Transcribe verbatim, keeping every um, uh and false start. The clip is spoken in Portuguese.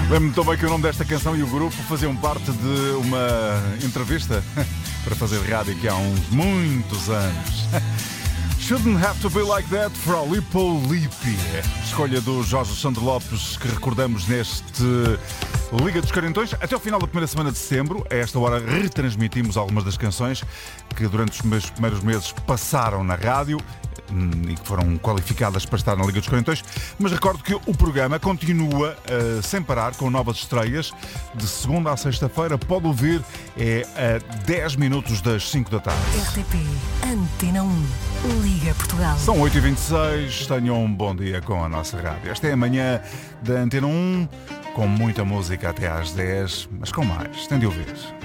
Lembro-me também que o nome desta canção e o grupo faziam parte de uma entrevista para fazer rádio aqui há uns muitos anos. Shouldn't Have to Be Like That for Lippo Lippi. Escolha do Jorge Sandro Lopes, que recordamos neste Liga dos Quarentões. Até ao final da primeira semana de setembro, a esta hora retransmitimos algumas das canções que durante os meus primeiros meses passaram na rádio e que foram qualificadas para estar na Liga dos Quarentões, mas recordo que o programa continua uh, sem parar, com novas estreias de segunda à sexta-feira. Pode ouvir, é a dez minutos das cinco da tarde. R T P Antena um, Liga Portugal. São oito e vinte e seis, tenham um bom dia com a nossa rádio. Esta é a manhã da Antena um, com muita música até às dez, mas com mais, tem de ouvir.